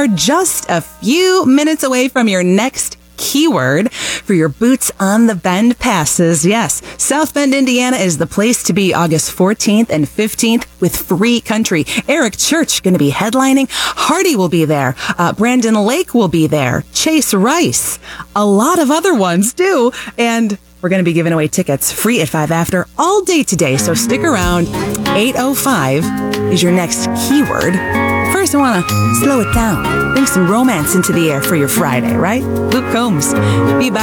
are just a few minutes away from your next keyword for your Boots on the Bend passes. Yes, South Bend, Indiana is the place to be August 14th and 15th with Free Country. Eric Church going to be headlining. Hardy will be there. Brandon Lake will be there. Chase Rice. A lot of other ones too. And we're going to be giving away tickets free at 5 after all day today. So stick around. 8:05 is your next keyword. First, I want to slow it down. Bring some romance into the air for your Friday, right? Luke Combs. Be back.